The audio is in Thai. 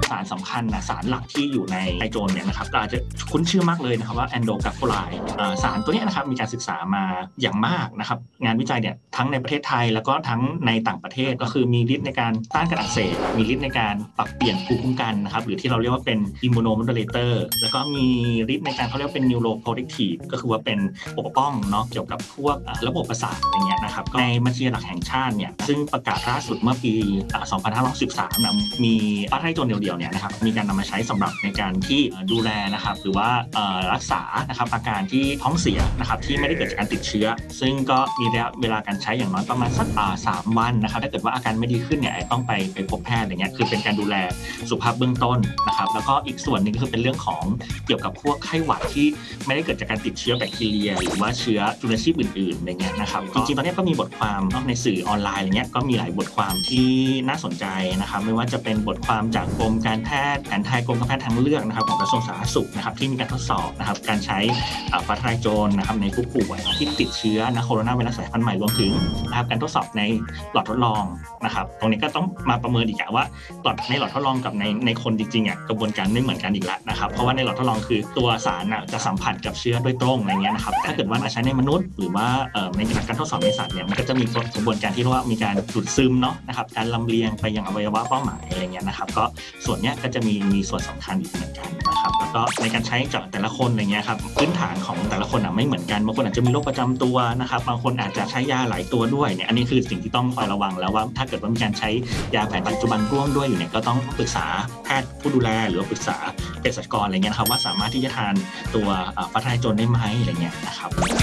สารสำคัญนะสารหลักที่อยู่ในไอโจนเนี่ยนะครับเราอาจจะคุ้นชื่อมากเลยนะครับว่าแอนโดกัฟโฟไลด์สารตัวนี้นะครับมีการศึกษามาอย่างมากนะครับงานวิจัยเนี่ยทั้งในประเทศไทยแล้วก็ทั้งในต่างประเทศก็คือมีฤทธิ์ในการต้านการอักเสบมีฤทธิ์ในการปรับเปลี่ยนภูมิคุ้มกันนะครับหรือที่เราเรียกว่าเป็นอิมมูโนโมดูเลเตอร์แล้วก็มีฤทธิ์ในการเขาเรียกว่าเป็นนิวโรโปรเทคทีฟก็คือว่าเป็นปกป้องเนาะเกี่ยวกับพวกระบบประสาทอย่างเงี้ยนะครับในบัญชีหลักแห่งชาติเนี่ยซึ่งประกาศล่าสุดเมื่อปี2513นะมีฟ้าทลายโจรเดียวๆเนี่ยนะครับมีการนำมาใช้สำหรับในการที่ดูแลนะครับหรือว่ารักษานะครับอาการที่ท้องเสียนะครับที่ไม่ได้เกิดจากการติดเชื้อซึ่งก็มีระยะเวลาการใช้อย่างน้อยประมาณสัก3 วันนะครับถ้าเกิดว่าอาการไม่ดีขึ้นเนี่ยต้องไปพบแพทย์อย่างเงี้ยคือเป็นการดูแลสุขภาพเบื้องต้นนะครับแล้วก็อีกส่วนนึงก็คือเป็นเรื่องของเกี่ยวกับพวกไข้หวัดที่ไม่ได้เกิดจากการติดเชื้อแบคทีเรียหรือว่าเชื้อจุลชีพอื่นๆอะไรเงี้ยนะครับจริงๆตอนนี้ก็มีบทความในสื่อออนไลน์อะไรเงี้ยก็มีหลายบทความที่น่าสนใจนะครับไม่ว่าจะเป็นบทความจากกรมการแพทย์แผนไทยกรมการแพทย์ทางเลือกนะครับของกระทรวงสาธารณสุขนะครับที่มีการทดสอบนะครับการใช้ฟ้าทลายโจรนะครับในผู้ป่วยที่ติดเชื้อโคโรนาไวรัสสายพันธุ์ใหม่รวมถึงนะครับการทดสอบในหลอดทดลองนะครับตรงนี้ก็ต้องมาประเมินอีกว่าในหลอดทดลองกับในคนจริงๆกระบวนการไม่เหมือนกันอีกแล้วนะครับเพราะว่าในหลอดทดลองคือตัวสารจะสัมผัสกับเชื้อโดยตรงอะไรเงี้ยนะครับถ้าเกิดว่าใช้ในมนุษย์หรือว่าในการทดสอบในสัตว์เนี่ยมันก็จะมีกระบวนการที่เรียกว่ามีการดูดซึมเนาะนะครับการลำเลียงไปยังอวัยวะเป้าหมายอะไรเงี้ยนะครับก็ส่วนเนี้ยก็จะมีส่วนสำคัญอีกเหมือนกันนะครับแล้วก็ในการใช้จากแต่ละคนอะไรเงี้ยครับพื้นฐานของแต่ละคนไม่เหมือนกันบางคนอาจจะมีโรคประจำตัวนะครับบางคนอาจจะใช้ยาหลายตัวด้วยเนี่ยอันนี้คือสิ่งที่ต้องคอยระวังแล้วว่าถ้าเกิดว่ามีการใช้ยาแผนปัจจุบันร่วมด้วยอยู่เนี่ยก็ต้องปรึกษาแพทย์ผู้ดูแลหรือว่าปรึกษาเภสัชกรอะไรเงี้ยครับว่าสามารถที่จะทานตัวฟ้าทลายโจรได้ไหมอะไรเงี้ยนะครับ